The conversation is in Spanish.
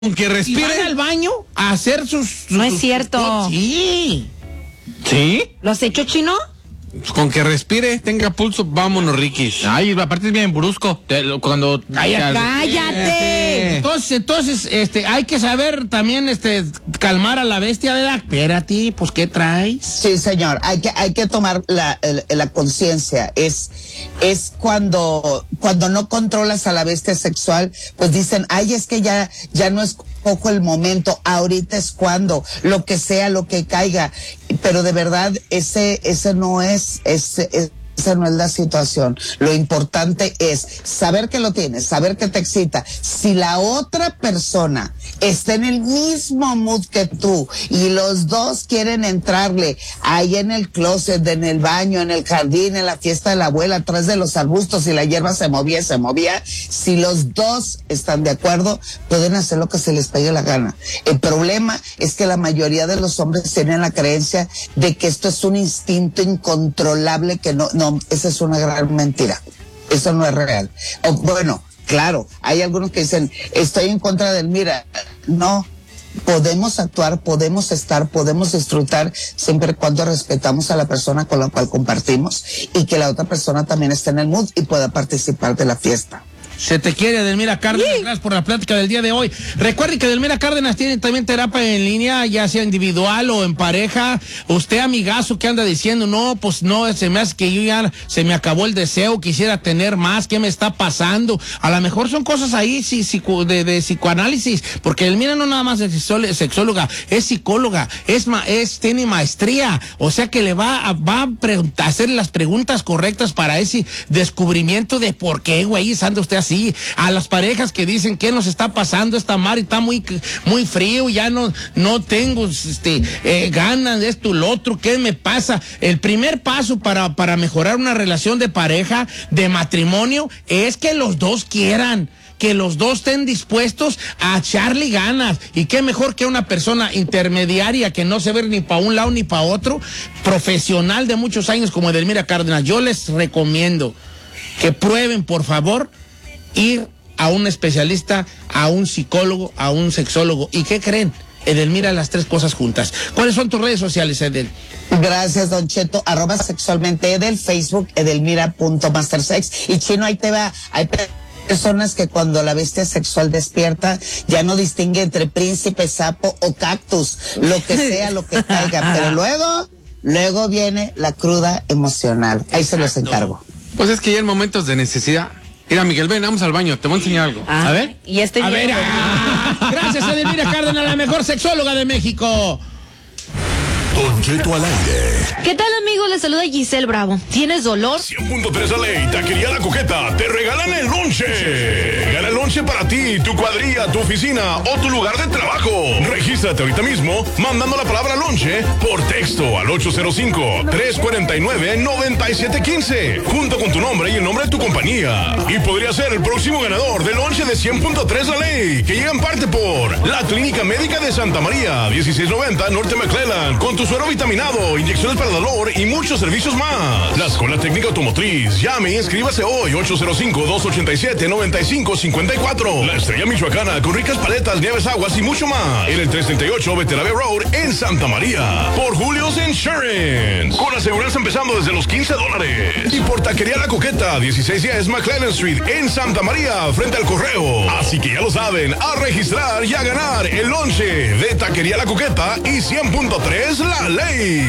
Que respire. Y van al baño a hacer No es cierto. Sí. ¿Sí? ¿Lo has hecho, Chino? Con que respire, tenga pulso, vámonos, Riquis. Ay, aparte es bien brusco. Cuando... ¡Cállate! Entonces, hay que saber también, calmar a la bestia, ¿verdad? Espérate, pues, ¿qué traes? Sí, señor, hay que tomar la conciencia. Es cuando no controlas a la bestia sexual, pues dicen, ay, es que ya no es poco el momento, ahorita es cuando, lo que sea, lo que caiga. Pero de verdad, esa no es la situación. Lo importante es saber que lo tienes, saber que te excita. Si la otra persona está en el mismo mood que tú y los dos quieren entrarle ahí en el closet, en el baño, en el jardín, en la fiesta de la abuela, atrás de los arbustos y la hierba se movía, si los dos están de acuerdo, pueden hacer lo que se les pegue la gana. El problema es que la mayoría de los hombres tienen la creencia de que esto es un instinto incontrolable que no, esa es una gran mentira. Eso no es real. Bueno, claro, hay algunos que dicen, estoy en contra del mira. No, podemos actuar, podemos estar, podemos disfrutar siempre y cuando respetamos a la persona con la cual compartimos y que la otra persona también esté en el mood y pueda participar de la fiesta. Se te quiere, Edelmira Cárdenas. Gracias por la plática del día de hoy. Recuerden que Edelmira Cárdenas tiene también terapia en línea, ya sea individual o en pareja. Usted, amigazo, que anda diciendo, no, pues no, se me hace que yo ya se me acabó el deseo, quisiera tener más, ¿qué me está pasando? A lo mejor son cosas ahí de psicoanálisis, porque Edelmira no nada más es sexóloga, es psicóloga, tiene maestría, o sea que le va a hacer las preguntas correctas para ese descubrimiento de por qué, güey, anda usted así. A las parejas que dicen qué nos está pasando, esta mar está muy frío, ya no tengo ganas de esto, lo otro, ¿qué me pasa? El primer paso para mejorar una relación de pareja, de matrimonio, es que los dos quieran, que los dos estén dispuestos a echarle ganas. Y qué mejor que una persona intermediaria que no se ve ni para un lado ni para otro, profesional de muchos años como Edelmira Cárdenas. Yo les recomiendo que prueben, por favor, ir a un especialista, a un psicólogo, a un sexólogo. ¿Y qué creen? Edelmira, las tres cosas juntas. ¿Cuáles son tus redes sociales, Edel? Gracias, Don Cheto. @sexualmente Edel, Facebook, edelmira.mastersex. Y Chino, ahí te va. Hay personas que cuando la bestia sexual despierta ya no distingue entre príncipe, sapo o cactus, lo que sea, lo que caiga. Pero luego viene la cruda emocional. Ahí se los encargo. Pues es que ya en momentos de necesidad. Mira, Miguel, ven, vamos al baño, te voy a enseñar algo. A ver. Y Gracias a Edelmira Cárdenas, la mejor sexóloga de México. Don Cheto al aire. ¿Qué tal, amigos? Les saluda Giselle Bravo. ¿Tienes dolor? 100.3 Ley, Taquería La Coqueta, te regalan el lonche. Gana el lonche para ti, tu cuadrilla, tu oficina o tu lugar de trabajo. Regístrate ahorita mismo mandando la palabra lonche por texto al 805-349-9715, junto con tu nombre y el nombre de tu compañía. Y podría ser el próximo ganador del lonche de 100.3 Ley, que llega en parte por la Clínica Médica de Santa María, 1690 Norte McClellan, con tu suero vitaminado, inyecciones para dolor y muchos servicios más. La Escuela Técnica Automotriz. Llame y inscríbase hoy, 805-287-9554. La Estrella Michoacana, con ricas paletas, nieves, aguas y mucho más. En el 338 Veterave Road, en Santa María. Por Julio's Insurance, con aseguranza empezando desde los $15. Y por Taquería La Coqueta, 1610 McClellan Street, en Santa María, frente al correo. Así que ya lo saben, a registrar y a ganar el lonche de Taquería La Coqueta y 100.3 La Ley.